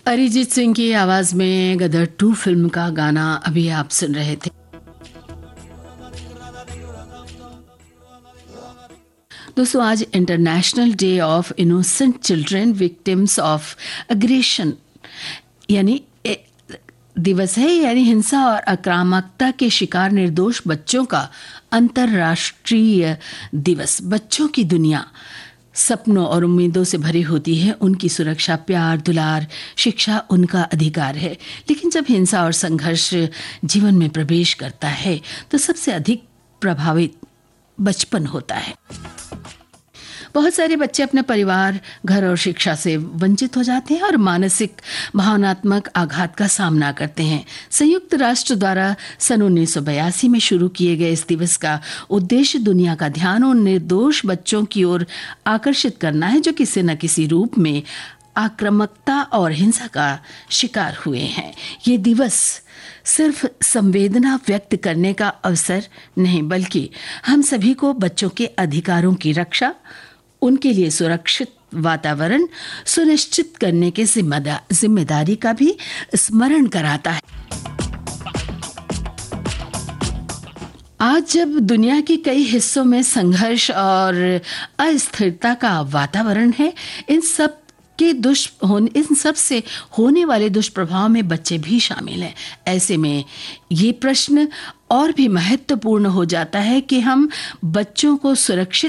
अरिजीत सिंह की आवाज में गदर 2 फिल्म का गाना अभी आप सुन रहे थे। दोस्तों, आज international day of innocent children victims of aggression यानी दिवस है, यानी हिंसा और आक्रामकता के शिकार निर्दोष बच्चों का अंतर्राष्ट्रीय दिवस। बच्चों की दुनिया सपनों और उम्मीदों से भरी होती है। उनकी सुरक्षा, प्यार, दुलार, शिक्षा उनका अधिकार है। लेकिन जब हिंसा और संघर्ष जीवन में प्रवेश करता है तो सबसे अधिक प्रभावित बचपन होता है। बहुत सारे बच्चे अपने परिवार, घर और शिक्षा से वंचित हो जाते हैं और मानसिक भावनात्मक आघात का सामना करते हैं। संयुक्त राष्ट्र द्वारा सन 1982 में शुरू किए गए इस दिवस का उद्देश्य दुनिया का ध्यान उन निर्दोष बच्चों की ओर आकर्षित करना है जो किसी न किसी रूप में आक्रामकता और हिंसा का शिकार हुए हैं। ये दिवस सिर्फ संवेदना व्यक्त करने का अवसर नहीं, बल्कि हम सभी को बच्चों के अधिकारों की रक्षा, उनके लिए सुरक्षित वातावरण सुनिश्चित करने के जिम्मेदारी का भी स्मरण कराता है। आज जब दुनिया के कई हिस्सों में संघर्ष और अस्थिरता का वातावरण है, इन सब से होने वाले दुष्प्रभाव में बच्चे भी शामिल हैं। ऐसे में ये प्रश्न और भी महत्वपूर्ण हो जाता है कि हम बच्चों को सुरक्षित